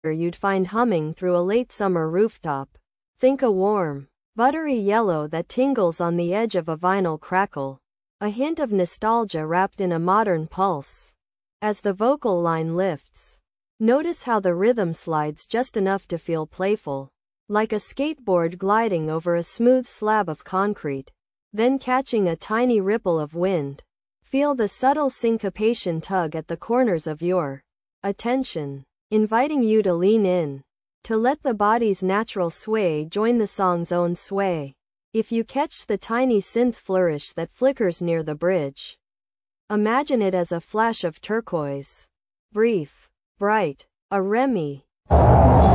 you'd find humming through a late summer rooftop. Think a warm, buttery yellow that tingles on the edge of a vinyl crackle. A hint of nostalgia wrapped in a modern pulse. As the vocal line lifts, notice how the rhythm slides just enough to feel playful, like a skateboard gliding over a smooth slab of concrete, then catching a tiny ripple of wind. Feel the subtle syncopation tug at the corners of your attention, inviting you to lean in, to let the body's natural sway join the song's own sway. If you catch the tiny synth flourish that flickers near the bridge, imagine it as a flash of turquoise. Brief, bright, a Remy